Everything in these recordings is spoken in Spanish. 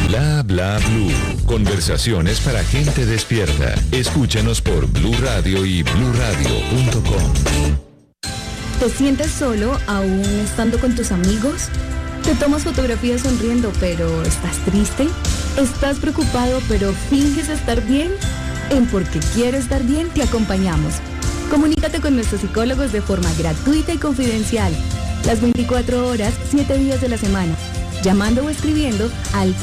Bla bla blue. Conversaciones para gente despierta. Escúchanos por Blue Radio y bluradio.com. ¿Te sientes solo aún estando con tus amigos? ¿Te tomas fotografías sonriendo pero estás triste? ¿Estás preocupado pero finges estar bien? En Porque Quiero Estar Bien te acompañamos. Comunícate con nuestros psicólogos de forma gratuita y confidencial. Las 24 horas, 7 días de la semana. Llamando o escribiendo al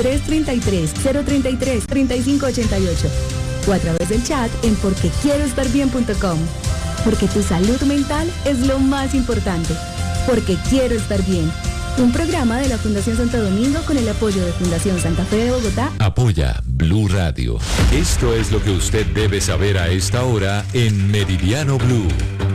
333-033-3588 o a través del chat en porquequieroestarbien.com. Porque tu salud mental es lo más importante. Porque Quiero Estar Bien. Un programa de la Fundación Santo Domingo con el apoyo de Fundación Santa Fe de Bogotá. Apoya Blue Radio. Esto es lo que usted debe saber a esta hora en Meridiano Blue.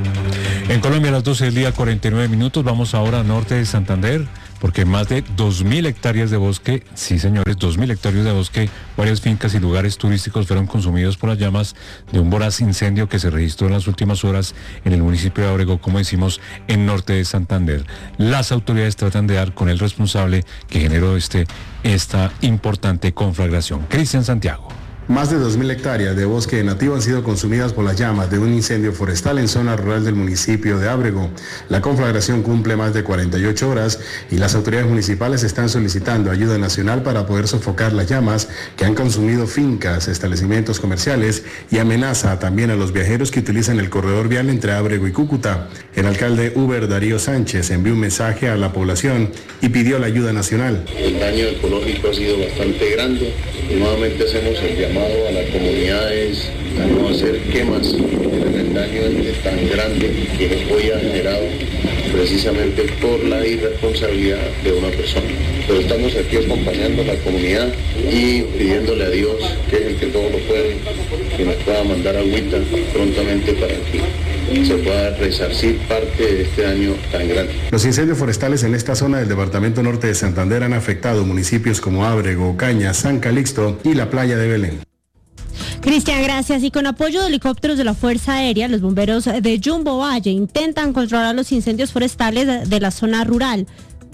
En Colombia a las 12 del día, 49 minutos. Vamos ahora al norte de Santander, porque más de 2.000 hectáreas de bosque, sí señores, 2.000 hectáreas de bosque, varias fincas y lugares turísticos fueron consumidos por las llamas de un voraz incendio que se registró en las últimas horas en el municipio de Ábrego, como decimos, en norte de Santander. Las autoridades tratan de dar con el responsable que generó esta importante conflagración. Cristian Santiago. Más de 2.000 hectáreas de bosque nativo han sido consumidas por las llamas de un incendio forestal en zona rural del municipio de Ábrego. La conflagración cumple más de 48 horas y las autoridades municipales están solicitando ayuda nacional para poder sofocar las llamas que han consumido fincas, establecimientos comerciales y amenaza también a los viajeros que utilizan el corredor vial entre Ábrego y Cúcuta. El alcalde Uber Darío Sánchez envió un mensaje a la población y pidió la ayuda nacional. El daño ecológico ha sido bastante grande y nuevamente hacemos el llamado a las comunidades a no hacer quemas. El daño tan grande que hoy ha generado precisamente por la irresponsabilidad de una persona. Pero estamos aquí acompañando a la comunidad y pidiéndole a Dios, que es el que todo lo puede, que nos pueda mandar agüita prontamente para que se pueda resarcir parte de este daño tan grande. Los incendios forestales en esta zona del departamento norte de Santander han afectado municipios como Ábrego, Ocaña, San Calixto y la playa de Belén. Cristian, gracias. Y con apoyo de helicópteros de la Fuerza Aérea, los bomberos de Jumbo Valle intentan controlar los incendios forestales de la zona rural.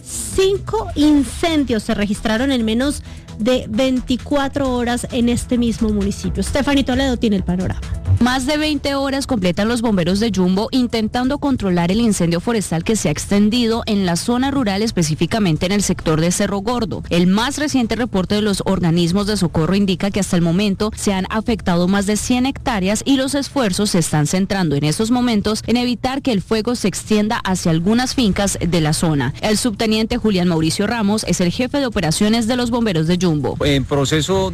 5 incendios se registraron en menos de 24 horas en este mismo municipio. Stephanie Toledo tiene el panorama. Más de 20 horas completan los bomberos de Jumbo intentando controlar el incendio forestal que se ha extendido en la zona rural, específicamente en el sector de Cerro Gordo. El más reciente reporte de los organismos de socorro indica que hasta el momento se han afectado más de 100 hectáreas y los esfuerzos se están centrando en estos momentos en evitar que el fuego se extienda hacia algunas fincas de la zona. El subteniente Julián Mauricio Ramos es el jefe de operaciones de los bomberos de Jumbo. En proceso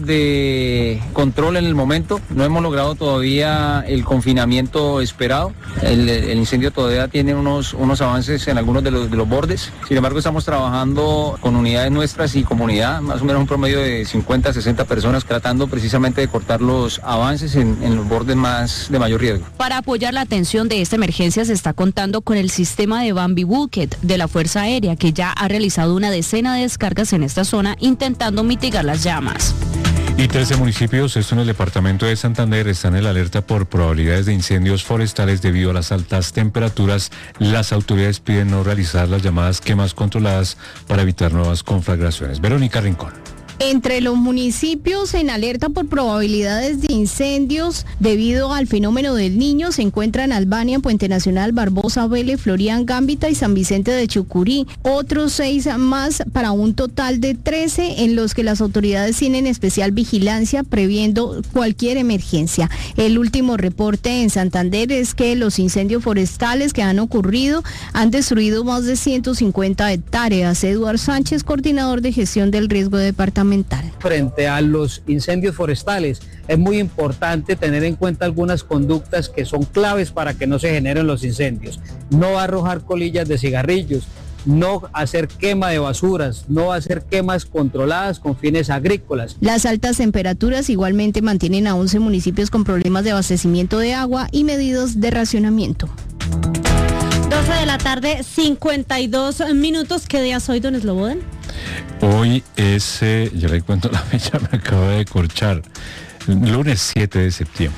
de control en el momento, no hemos logrado todavía el confinamiento esperado. El incendio todavía tiene unos avances en algunos de los bordes. Sin embargo, estamos trabajando con unidades nuestras y comunidad, más o menos un promedio de 50 a 60 personas, tratando precisamente de cortar los avances en los bordes de mayor riesgo. Para apoyar la atención de esta emergencia se está contando con el sistema de Bambi Bucket de la Fuerza Aérea, que ya ha realizado una decena de descargas en esta zona intentando mitigar las llamas. Y 13 municipios, esto en el departamento de Santander, están en la alerta por probabilidades de incendios forestales debido a las altas temperaturas. Las autoridades piden no realizar las llamadas quemas controladas para evitar nuevas conflagraciones. Verónica Rincón. Entre los municipios en alerta por probabilidades de incendios debido al fenómeno del Niño se encuentran Albania, Puente Nacional, Barbosa, Vélez, Florian, Gambita y San Vicente de Chucurí. Otros 6 más para un total de 13 en los que las autoridades tienen especial vigilancia previendo cualquier emergencia. El último reporte en Santander es que los incendios forestales que han ocurrido han destruido más de 150 hectáreas. Eduardo Sánchez, coordinador de gestión del riesgo departamental. Frente a los incendios forestales, es muy importante tener en cuenta algunas conductas que son claves para que no se generen los incendios. No arrojar colillas de cigarrillos, no hacer quema de basuras, no hacer quemas controladas con fines agrícolas. Las altas temperaturas igualmente mantienen a 11 municipios con problemas de abastecimiento de agua y medidas de racionamiento. 12 de la tarde, 52 minutos. ¿Qué día es hoy, don Slobodan? Hoy es, ya le cuento la fecha, me acabo de corchar, lunes 7 de septiembre. Lunes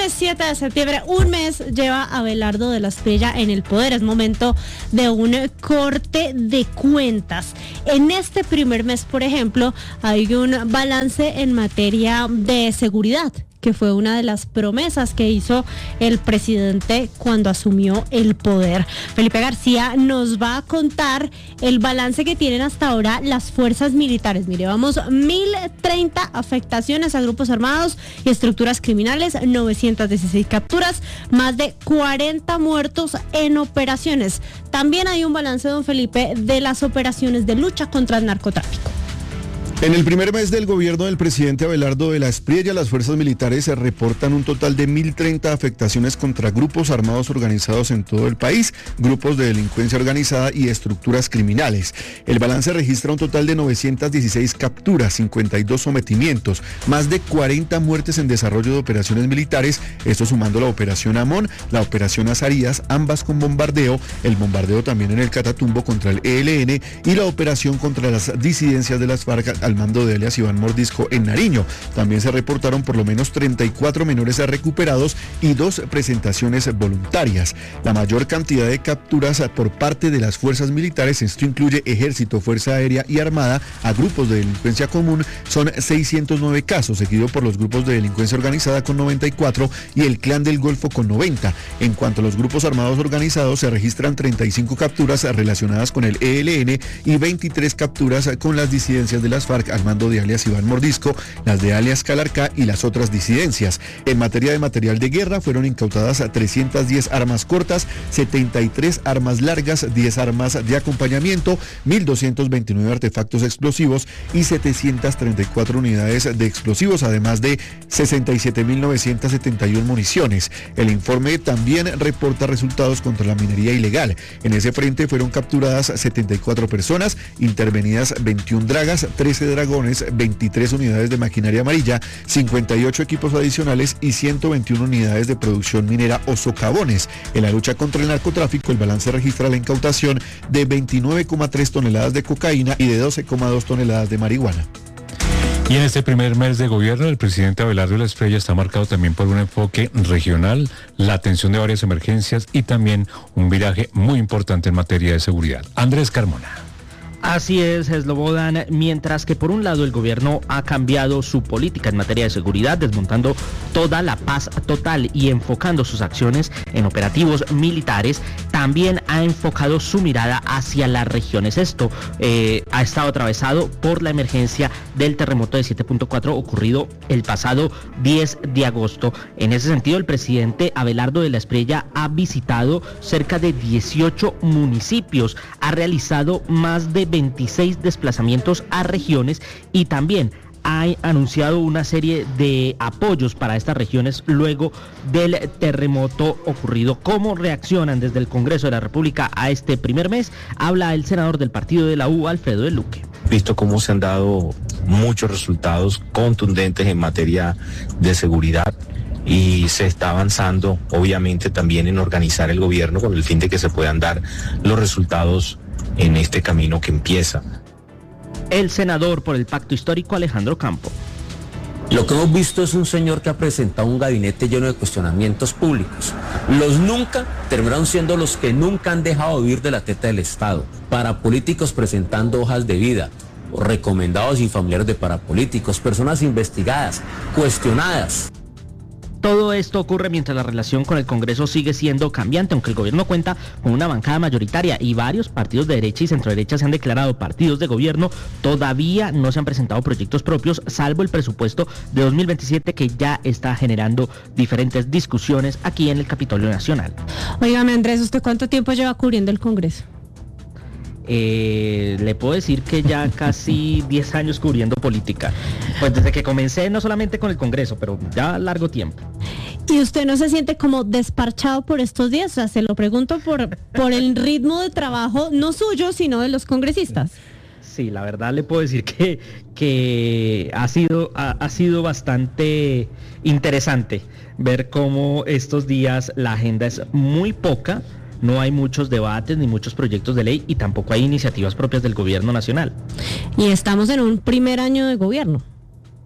lunes 7 de septiembre, un mes lleva Abelardo de la Espriella en el poder. Es momento de un corte de cuentas. En este primer mes, por ejemplo, hay un balance en materia de seguridad, que fue una de las promesas que hizo el presidente cuando asumió el poder. Felipe García nos va a contar el balance que tienen hasta ahora las fuerzas militares. Mire, vamos 1.030 afectaciones a grupos armados y estructuras criminales, 916 capturas, más de 40 muertos en operaciones. También hay un balance, don Felipe, de las operaciones de lucha contra el narcotráfico. En el primer mes del gobierno del presidente Abelardo de la Espriella, las fuerzas militares se reportan un total de 1.030 afectaciones contra grupos armados organizados en todo el país, grupos de delincuencia organizada y estructuras criminales. El balance registra un total de 916 capturas, 52 sometimientos, más de 40 muertes en desarrollo de operaciones militares, esto sumando la operación Amón, la operación Azarías, ambas con bombardeo, el bombardeo también en el Catatumbo contra el ELN y la operación contra las disidencias de las FARC al mando de alias Iván Mordisco en Nariño. También se reportaron por lo menos 34 menores recuperados y 2 presentaciones voluntarias. La mayor cantidad de capturas por parte de las fuerzas militares, esto incluye Ejército, Fuerza Aérea y Armada, a grupos de delincuencia común, son 609 casos, seguido por los grupos de delincuencia organizada con 94 y el Clan del Golfo con 90. En cuanto a los grupos armados organizados, se registran 35 capturas relacionadas con el ELN y 23 capturas con las disidencias de las FARC al mando de alias Iván Mordisco, las de alias Calarcá y las otras disidencias. En materia de material de guerra fueron incautadas 310 armas cortas, 73 armas largas, 10 armas de acompañamiento, 1.229 artefactos explosivos y 734 unidades de explosivos, además de 67.971 municiones. El informe también reporta resultados contra la minería ilegal. En ese frente fueron capturadas 74 personas, intervenidas 21 dragas, 13 dragones, 23 unidades de maquinaria amarilla, 58 equipos adicionales y 121 unidades de producción minera o socavones. En la lucha contra el narcotráfico, el balance registra la incautación de 29,3 toneladas de cocaína y de 12,2 toneladas de marihuana. Y en este primer mes de gobierno, el presidente Abelardo de la Espriella está marcado también por un enfoque regional, la atención de varias emergencias y también un viraje muy importante en materia de seguridad. Andrés Carmona. Así es, Slobodan, mientras que por un lado el gobierno ha cambiado su política en materia de seguridad, desmontando toda la paz total y enfocando sus acciones en operativos militares, también ha enfocado su mirada hacia las regiones. Esto ha estado atravesado por la emergencia del terremoto de 7.4 ocurrido el pasado 10 de agosto. En ese sentido, el presidente Abelardo de la Espriella ha visitado cerca de 18 municipios, ha realizado más de 26 desplazamientos a regiones y también ha anunciado una serie de apoyos para estas regiones luego del terremoto ocurrido. ¿Cómo reaccionan desde el Congreso de la República a este primer mes? Habla el senador del partido de la U, Alfredo del Luque. Visto cómo se han dado muchos resultados contundentes en materia de seguridad y se está avanzando obviamente también en organizar el gobierno con el fin de que se puedan dar los resultados en este camino que empieza. El senador por el Pacto Histórico, Alejandro Campo. Lo que hemos visto es un señor que ha presentado un gabinete lleno de cuestionamientos públicos. Los nunca terminaron siendo los que nunca han dejado de vivir de la teta del Estado. Parapolíticos presentando hojas de vida, recomendados y familiares de parapolíticos, personas investigadas, cuestionadas. Todo esto ocurre mientras la relación con el Congreso sigue siendo cambiante, aunque el gobierno cuenta con una bancada mayoritaria y varios partidos de derecha y centroderecha se han declarado partidos de gobierno. Todavía no se han presentado proyectos propios, salvo el presupuesto de 2027 que ya está generando diferentes discusiones aquí en el Capitolio Nacional. Óigame, Andrés, ¿usted cuánto tiempo lleva cubriendo el Congreso? Le puedo decir que ya casi 10 años cubriendo política. Pues desde que comencé, no solamente con el Congreso, pero ya largo tiempo. ¿Y usted no se siente como desparchado por estos días? O sea, se lo pregunto por el ritmo de trabajo, no suyo, sino de los congresistas. Sí, la verdad le puedo decir que ha sido bastante interesante ver cómo estos días la agenda es muy poca. No hay muchos debates ni muchos proyectos de ley y tampoco hay iniciativas propias del gobierno nacional. Y estamos en un primer año de gobierno.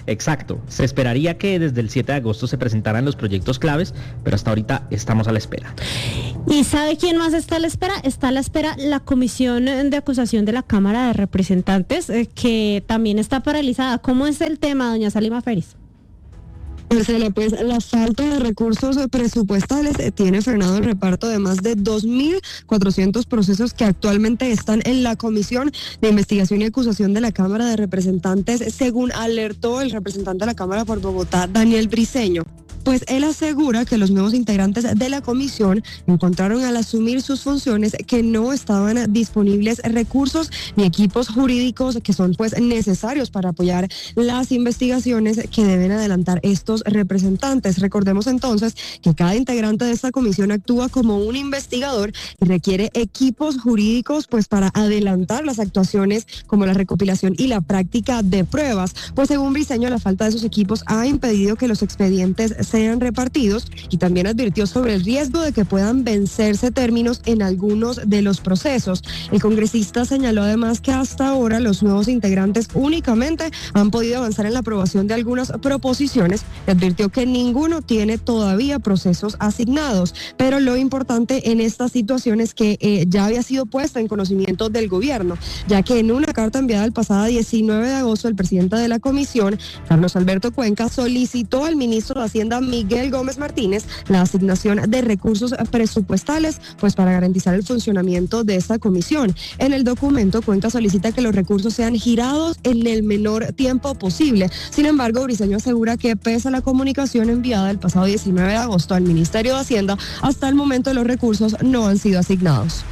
exacto. Se esperaría que desde el 7 de agosto se presentaran los proyectos claves, pero hasta ahorita estamos a la espera. ¿Y sabe quién más está a la espera? Está a la espera la Comisión de Acusación de la Cámara de Representantes, que también está paralizada. ¿Cómo es el tema, doña Salima Félix? Marcela, pues la falta de recursos presupuestales tiene frenado el reparto de más de 2.400 procesos que actualmente están en la Comisión de Investigación y Acusación de la Cámara de Representantes, según alertó el representante de la Cámara por Bogotá, Daniel Briceño. Pues él asegura que los nuevos integrantes de la comisión encontraron al asumir sus funciones que no estaban disponibles recursos ni equipos jurídicos que son pues necesarios para apoyar las investigaciones que deben adelantar estos representantes. Recordemos entonces que cada integrante de esta comisión actúa como un investigador y requiere equipos jurídicos pues para adelantar las actuaciones como la recopilación y la práctica de pruebas. Pues según Briceño, la falta de esos equipos ha impedido que los expedientes sean repartidos y también advirtió sobre el riesgo de que puedan vencerse términos en algunos de los procesos. El congresista señaló además que hasta ahora los nuevos integrantes únicamente han podido avanzar en la aprobación de algunas proposiciones y advirtió que ninguno tiene todavía procesos asignados. Pero lo importante en esta situación es que ya había sido puesta en conocimiento del gobierno, ya que en una carta enviada el pasado 19 de agosto el presidente de la comisión, Carlos Alberto Cuenca, solicitó al ministro de Hacienda Miguel Gómez Martínez la asignación de recursos presupuestales pues para garantizar el funcionamiento de esta comisión. En el documento, Cuenca solicita que los recursos sean girados en el menor tiempo posible. Sin embargo, Briceño asegura que pese a la comunicación enviada el pasado 19 de agosto al Ministerio de Hacienda, hasta el momento los recursos no han sido asignados.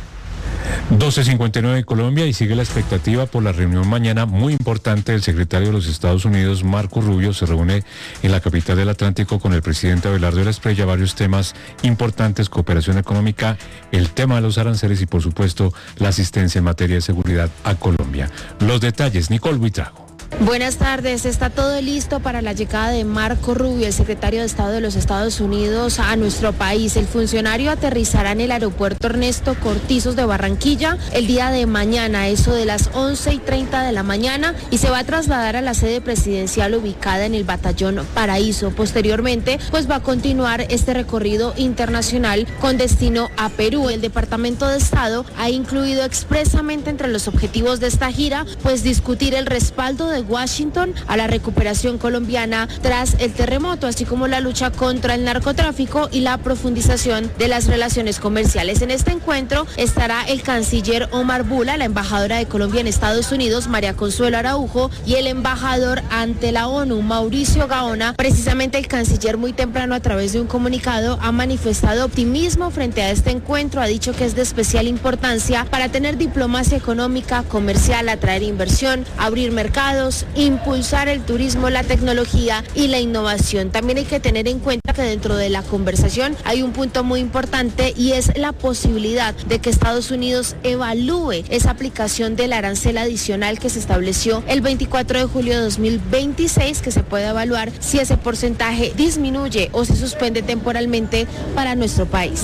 12:59 en Colombia y sigue la expectativa por la reunión mañana muy importante del secretario de los Estados Unidos, Marco Rubio. Se reúne en la capital del Atlántico con el presidente Abelardo de la Espriella, varios temas importantes, cooperación económica, el tema de los aranceles y por supuesto la asistencia en materia de seguridad a Colombia. Los detalles, Nicole Buitrago. Buenas tardes, está todo listo para la llegada de Marco Rubio, el secretario de Estado de los Estados Unidos, a nuestro país. El funcionario aterrizará en el aeropuerto Ernesto Cortizos de Barranquilla el día de mañana, eso de las 11:30 de la mañana, y se va a trasladar a la sede presidencial ubicada en el Batallón Paraíso. Posteriormente, pues va a continuar este recorrido internacional con destino a Perú. El Departamento de Estado ha incluido expresamente entre los objetivos de esta gira, pues discutir el respaldo de Washington a la recuperación colombiana tras el terremoto, así como la lucha contra el narcotráfico y la profundización de las relaciones comerciales. En este encuentro estará el canciller Omar Bula, la embajadora de Colombia en Estados Unidos, María Consuelo Araujo, y el embajador ante la ONU, Mauricio Gaona. Precisamente el canciller muy temprano a través de un comunicado ha manifestado optimismo frente a este encuentro, ha dicho que es de especial importancia para tener diplomacia económica, comercial, atraer inversión, abrir mercados, impulsar el turismo, la tecnología y la innovación. También hay que tener en cuenta que dentro de la conversación hay un punto muy importante y es la posibilidad de que Estados Unidos evalúe esa aplicación del arancel adicional que se estableció el 24 de julio de 2026, que se puede evaluar si ese porcentaje disminuye o se suspende temporalmente para nuestro país.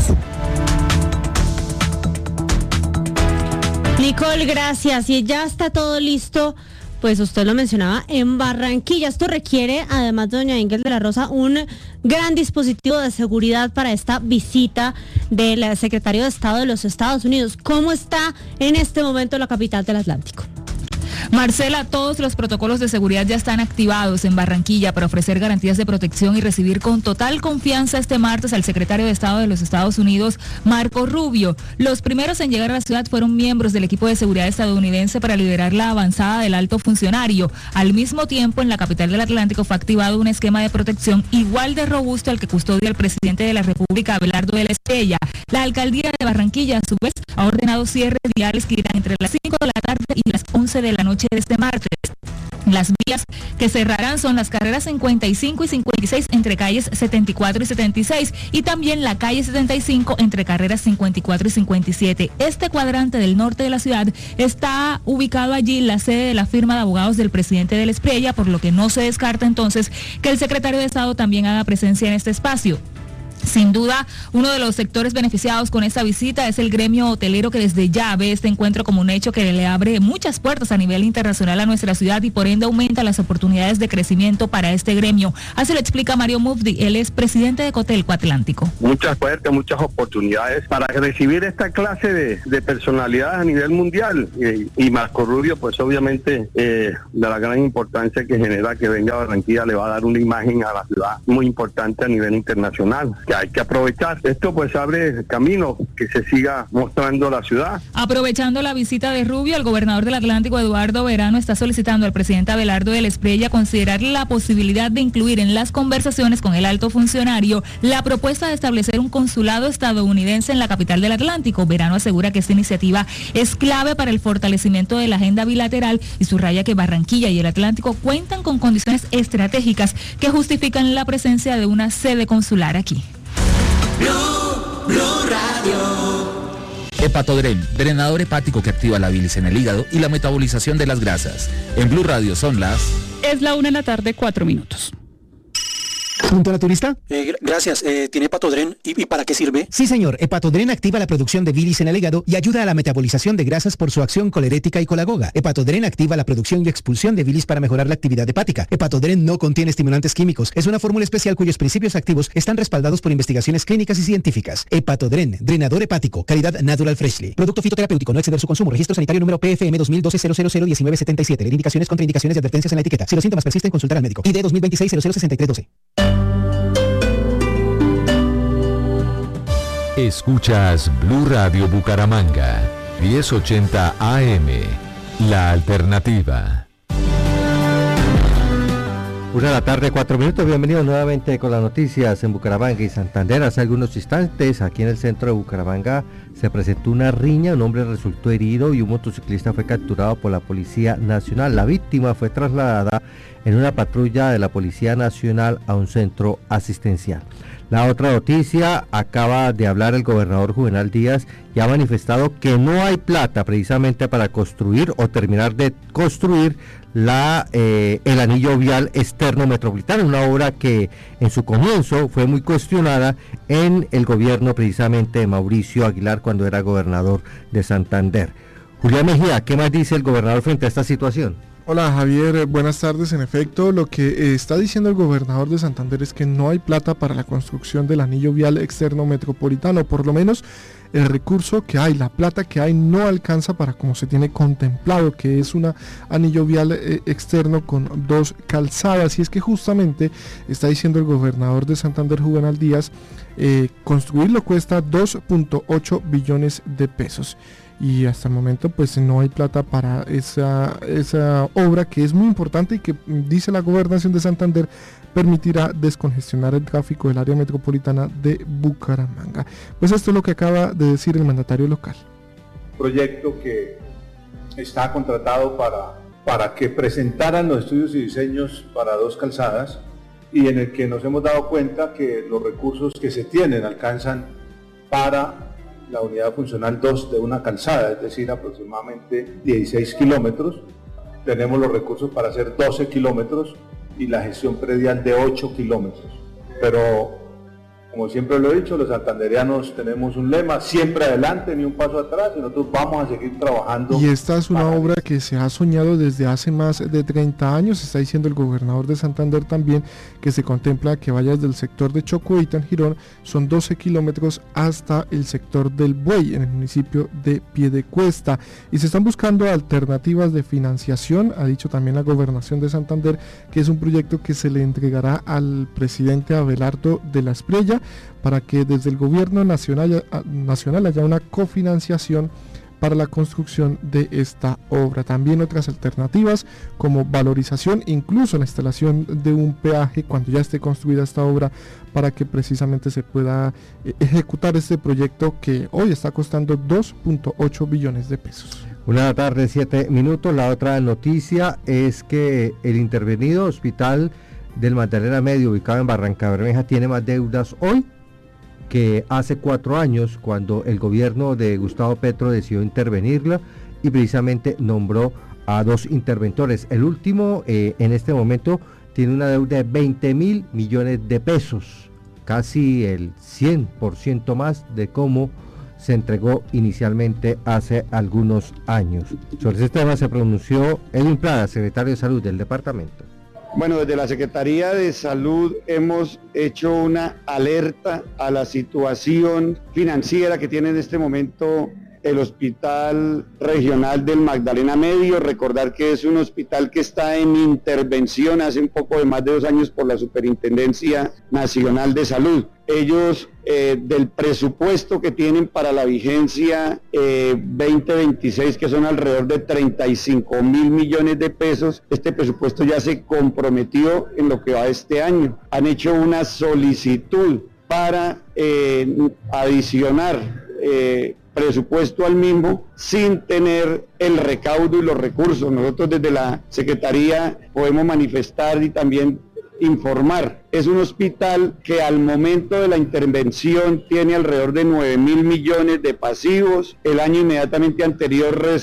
Nicole, gracias. Y ya está todo listo, pues usted lo mencionaba, en Barranquilla. Esto requiere, además de doña Ingrid de la Rosa, un gran dispositivo de seguridad para esta visita del secretario de Estado de los Estados Unidos. ¿Cómo está en este momento la capital del Atlántico? Marcela, todos los protocolos de seguridad ya están activados en Barranquilla para ofrecer garantías de protección y recibir con total confianza este martes al secretario de Estado de los Estados Unidos, Marco Rubio. Los primeros en llegar a la ciudad fueron miembros del equipo de seguridad estadounidense para liderar la avanzada del alto funcionario. Al mismo tiempo, en la capital del Atlántico fue activado un esquema de protección igual de robusto al que custodia el presidente de la República, Abelardo de la Espriella. La alcaldía de Barranquilla, a su vez, ha ordenado cierres viales que irán entre las 5 de la tarde y las 11 de la noche de este martes. Las vías que cerrarán son las carreras 55 y 56 entre calles 74 y 76 y también la calle 75 entre carreras 54 y 57. Este cuadrante del norte de la ciudad está ubicado allí la sede de la firma de abogados del presidente de la Espriella, por lo que no se descarta entonces que el secretario de Estado también haga presencia en este espacio. Sin duda, uno de los sectores beneficiados con esta visita es el gremio hotelero, que desde ya ve este encuentro como un hecho que le abre muchas puertas a nivel internacional a nuestra ciudad y por ende aumenta las oportunidades de crecimiento para este gremio. Así lo explica Mario Mufdi, él es presidente de Cotelco Atlántico. Muchas puertas, muchas oportunidades para recibir esta clase de personalidades a nivel mundial y Marco Rubio, pues obviamente de la gran importancia que genera que venga a Barranquilla, le va a dar una imagen a la ciudad muy importante a nivel internacional, que hay que aprovechar. Esto pues abre camino que se siga mostrando la ciudad. Aprovechando la visita de Rubio, el gobernador del Atlántico, Eduardo Verano, está solicitando al presidente Abelardo de la Espriella considerar la posibilidad de incluir en las conversaciones con el alto funcionario la propuesta de establecer un consulado estadounidense en la capital del Atlántico. Verano asegura que esta iniciativa es clave para el fortalecimiento de la agenda bilateral y subraya que Barranquilla y el Atlántico cuentan con condiciones estratégicas que justifican la presencia de una sede consular aquí. Blue Radio. Hepatodren, drenador hepático que activa la bilis en el hígado y la metabolización de las grasas. En Blue Radio son las... Es la 1:00 p.m, 4 minutos. ¿Punto naturista? Gracias. ¿Tiene Hepatodren? ¿Y para qué sirve? Sí, señor. Hepatodren activa la producción de bilis en el hígado y ayuda a la metabolización de grasas por su acción colerética y colagoga. Hepatodren activa la producción y expulsión de bilis para mejorar la actividad hepática. Hepatodren no contiene estimulantes químicos. Es una fórmula especial cuyos principios activos están respaldados por investigaciones clínicas y científicas. Hepatodren, drenador hepático, calidad Natural Freshly. Producto fitoterapéutico, no exceder su consumo. Registro sanitario número PFM 2012-00-1977. Leer indicaciones, contraindicaciones y advertencias en la etiqueta. Si los síntomas persisten, consultar al médico. ID 2026-006312. Escuchas Blue Radio Bucaramanga, 1080 AM, La Alternativa. 1:00 p.m, 4 minutos. Bienvenidos nuevamente con las noticias en Bucaramanga y Santander. Hace algunos instantes, aquí en el centro de Bucaramanga, se presentó una riña. Un hombre resultó herido y un motociclista fue capturado por la Policía Nacional. La víctima fue trasladada en una patrulla de la Policía Nacional a un centro asistencial. La otra noticia, acaba de hablar el gobernador Juvenal Díaz y ha manifestado que no hay plata precisamente para construir o terminar de construir el anillo vial externo metropolitano, una obra que en su comienzo fue muy cuestionada en el gobierno precisamente de Mauricio Aguilar cuando era gobernador de Santander. Julián Mejía, ¿qué más dice el gobernador frente a esta situación? Hola Javier, buenas tardes. En efecto, lo que está diciendo el gobernador de Santander es que no hay plata para la construcción del anillo vial externo metropolitano, por lo menos el recurso que hay, la plata que hay no alcanza para como se tiene contemplado, que es un anillo vial externo con 2 calzadas, y es que justamente está diciendo el gobernador de Santander, Juvenal Díaz, construirlo cuesta 2.8 billones de pesos. Y hasta el momento pues no hay plata para esa obra que es muy importante y que, dice la gobernación de Santander, permitirá descongestionar el tráfico del área metropolitana de Bucaramanga. Pues esto es lo que acaba de decir el mandatario local. Proyecto que está contratado para que presentaran los estudios y diseños para 2 calzadas, y en el que nos hemos dado cuenta que los recursos que se tienen alcanzan para la unidad funcional 2 de una calzada, es decir, aproximadamente 16 kilómetros. Tenemos los recursos para hacer 12 kilómetros y la gestión predial de 8 kilómetros. Pero, como siempre lo he dicho, los santandereanos tenemos un lema: siempre adelante, ni un paso atrás, y nosotros vamos a seguir trabajando. Y esta es una obra que se ha soñado desde hace más de 30 años, está diciendo el gobernador de Santander también, que se contempla que vaya desde el sector de Chocuita en Girón, son 12 kilómetros hasta el sector del Buey, en el municipio de Piedecuesta, y se están buscando alternativas de financiación. Ha dicho también la gobernación de Santander que es un proyecto que se le entregará al presidente Abelardo de la Espriella, para que desde el gobierno nacional haya una cofinanciación para la construcción de esta obra. También otras alternativas como valorización, incluso la instalación de un peaje cuando ya esté construida esta obra, para que precisamente se pueda ejecutar este proyecto que hoy está costando 2.8 billones de pesos. 1:00 p.m, 7 minutos. La otra noticia es que el intervenido hospital del Magdalena Medio, ubicado en Barrancabermeja, tiene más deudas hoy que hace 4 años, cuando el gobierno de Gustavo Petro decidió intervenirla y precisamente nombró a 2 interventores. El último en este momento tiene una deuda de 20.000 millones de pesos casi el 100% más de cómo se entregó inicialmente hace algunos años. Sobre este tema se pronunció Edwin Prada, secretario de Salud del departamento. Bueno, desde la Secretaría de Salud hemos hecho una alerta a la situación financiera que tiene en este momento el Hospital Regional del Magdalena Medio. Recordar que es un hospital que está en intervención hace un poco de más de 2 años por la Superintendencia Nacional de Salud. Ellos, del presupuesto que tienen para la vigencia 2026, que son alrededor de 35.000 millones de pesos, este presupuesto ya se comprometió en lo que va este año. Han hecho una solicitud para adicionar presupuesto al mismo sin tener el recaudo y los recursos. Nosotros desde la Secretaría podemos manifestar y también informar. Es un hospital que al momento de la intervención tiene alrededor de 9.000 millones de pasivos. El año inmediatamente anterior